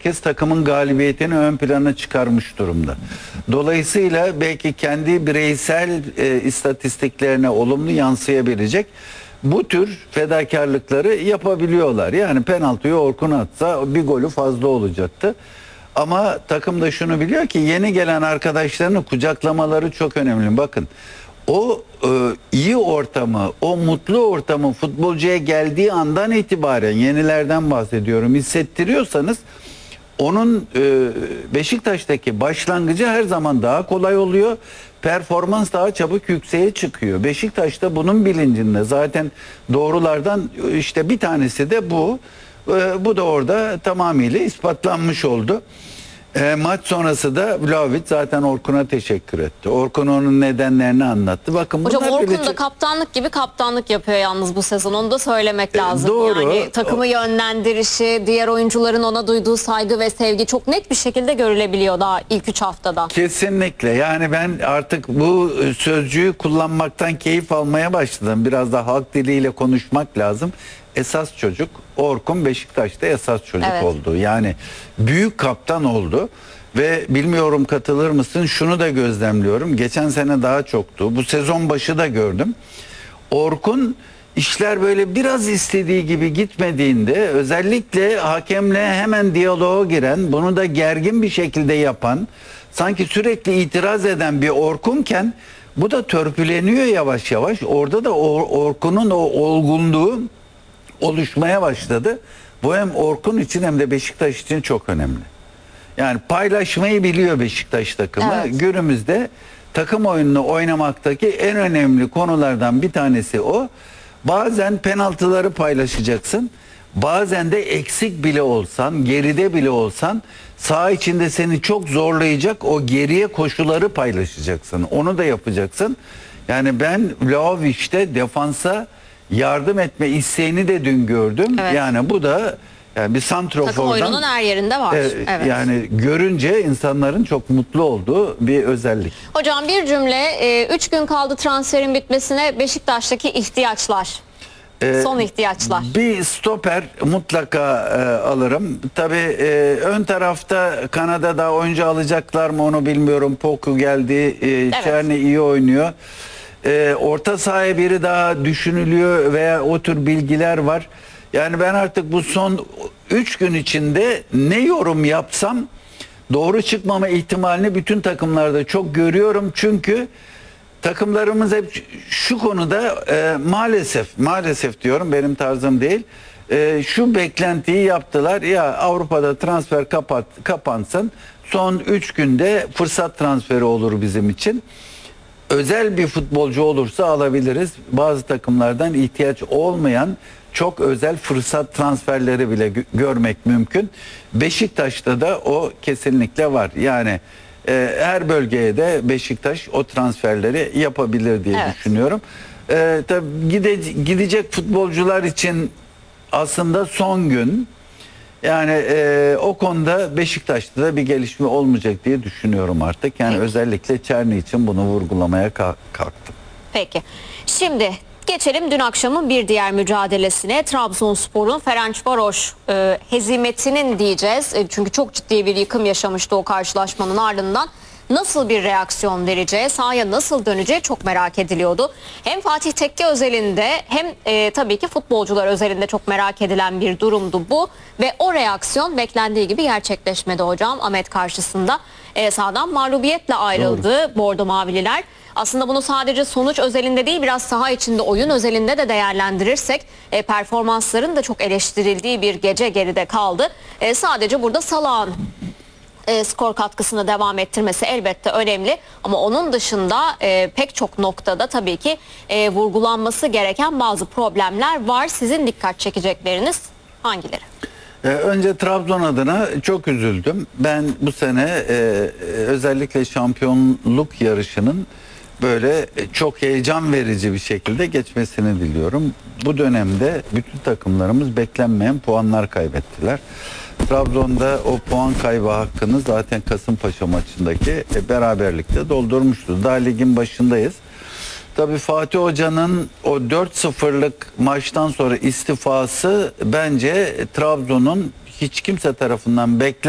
herkes takımın galibiyetini ön plana çıkarmış durumda. Dolayısıyla belki kendi bireysel istatistiklerine olumlu yansıyabilecek bu tür fedakarlıkları yapabiliyorlar. Yani penaltıyı Orkun atsa bir golü fazla olacaktı. Ama takım da şunu biliyor ki yeni gelen arkadaşlarını kucaklamaları çok önemli. Bakın o iyi ortamı, o mutlu ortamı futbolcuya geldiği andan itibaren, yenilerden bahsediyorum, hissettiriyorsanız onun Beşiktaş'taki başlangıcı her zaman daha kolay oluyor. Performans daha çabuk yükseğe çıkıyor. Beşiktaş'ta bunun bilincinde. Zaten doğrulardan işte bir tanesi de bu. Bu da orada tamamıyla ispatlanmış oldu. Maç sonrası da Vlahovic zaten Orkun'a teşekkür etti. Orkun onun nedenlerini anlattı. Bakın hocam bunlar Orkun da kaptanlık gibi kaptanlık yapıyor yalnız bu sezon. Onu da söylemek lazım. Doğru. Yani takımı yönlendirişi, diğer oyuncuların ona duyduğu saygı ve sevgi çok net bir şekilde görülebiliyor daha ilk 3 haftada. Kesinlikle. Yani ben artık bu sözcüğü kullanmaktan keyif almaya başladım. Biraz da halk diliyle konuşmak lazım. Esas çocuk Orkun, Beşiktaş'ta esas çocuk oldu. Yani büyük kaptan oldu. Ve bilmiyorum katılır mısın, şunu da gözlemliyorum. Geçen sene daha çoktu. Bu sezon başı da gördüm. Orkun işler böyle biraz istediği gibi gitmediğinde özellikle hakemle hemen diyaloğa giren, bunu da gergin bir şekilde yapan, sanki sürekli itiraz eden bir Orkunken bu da törpüleniyor yavaş yavaş. Orada da Orkun'un o olgunluğu oluşmaya başladı. Bu hem Orkun için hem de Beşiktaş için çok önemli. Yani paylaşmayı biliyor Beşiktaş takımı. Evet. Günümüzde takım oyununu oynamaktaki en önemli konulardan bir tanesi o. Bazen penaltıları paylaşacaksın. Bazen de eksik bile olsan, geride bile olsan saha içinde seni çok zorlayacak o geriye koşuları paylaşacaksın. Onu da yapacaksın. Yani ben Vlahovic'te defansa yardım etme isteğini de dün gördüm. Evet. Yani bu da yani bir santrofordan, Takım oyununun her yerinde var. Evet. Yani görünce insanların çok mutlu olduğu bir özellik. Hocam bir cümle, 3 gün kaldı transferin bitmesine, Beşiktaş'taki ihtiyaçlar. Son ihtiyaçlar. Bir stoper mutlaka alırım. Tabii ön tarafta Kanada'da oyuncu alacaklar mı onu bilmiyorum. Poku geldi. Çerni iyi oynuyor. Orta sahaya biri daha düşünülüyor veya o tür bilgiler var. Yani ben artık bu son 3 gün içinde ne yorum yapsam doğru çıkmama ihtimalini bütün takımlarda çok görüyorum. Çünkü takımlarımız hep şu konuda maalesef diyorum, benim tarzım değil. Şu beklentiyi yaptılar. Ya Avrupa'da transfer kapansın. Son 3 günde fırsat transferi olur bizim için. Özel bir futbolcu olursa alabiliriz. Bazı takımlardan ihtiyaç olmayan çok özel fırsat transferleri bile görmek mümkün. Beşiktaş'ta da o kesinlikle var. Yani her bölgeye de Beşiktaş o transferleri yapabilir diye düşünüyorum. Tabii gidecek futbolcular için aslında son gün. Yani o konuda Beşiktaş'ta da bir gelişme olmayacak diye düşünüyorum artık. Yani özellikle Çerni için bunu vurgulamaya kalktım. Peki. Şimdi geçelim dün akşamın bir diğer mücadelesine. Trabzonspor'un Ferencvaros hezimetinin diyeceğiz. Çünkü çok ciddi bir yıkım yaşamıştı o karşılaşmanın ardından. Nasıl bir reaksiyon vereceği, sahaya nasıl döneceği çok merak ediliyordu. Hem Fatih Tekke özelinde hem tabii ki futbolcular özelinde çok merak edilen bir durumdu bu. Ve o reaksiyon beklendiği gibi gerçekleşmedi hocam. Ahmet karşısında sahadan mağlubiyetle ayrıldı Bordo Mavililer. Aslında bunu sadece sonuç özelinde değil, biraz saha içinde oyun özelinde de değerlendirirsek performansların da çok eleştirildiği bir gece geride kaldı. Sadece burada Salah'ın skor katkısını devam ettirmesi elbette önemli ama onun dışında pek çok noktada tabii ki vurgulanması gereken bazı problemler var. Sizin dikkat çekecekleriniz hangileri? Önce Trabzon adına çok üzüldüm. Ben bu sene özellikle şampiyonluk yarışının böyle çok heyecan verici bir şekilde geçmesini diliyorum. Bu dönemde bütün takımlarımız beklenmeyen puanlar kaybettiler. Trabzon'da o puan kaybı hakkını zaten Kasımpaşa maçındaki beraberlikte doldurmuştu. Daha ligin başındayız. Tabii Fatih Hoca'nın o 4-0'lık maçtan sonra istifası bence Trabzon'un hiç kimse tarafından